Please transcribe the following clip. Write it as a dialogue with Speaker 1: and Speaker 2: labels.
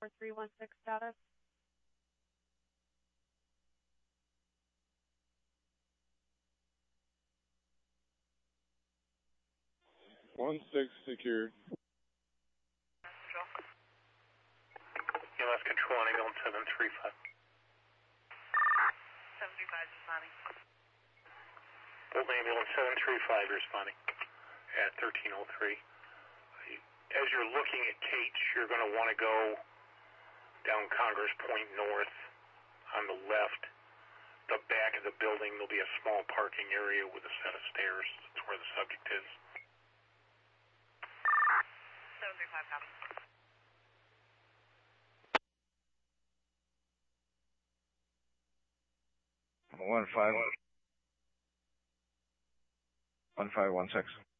Speaker 1: 4316 status.
Speaker 2: One six secured.
Speaker 3: EMS control on ambulance 735.
Speaker 4: 735 is responding.
Speaker 3: Old ambulance 735 responding at 1303. As you're looking at Cates, you're going to want to go down Congress Point North on the left. The back of the building, there'll be a small parking area with a set of stairs. That's where the subject is.
Speaker 4: 735 copy.
Speaker 5: One five one six.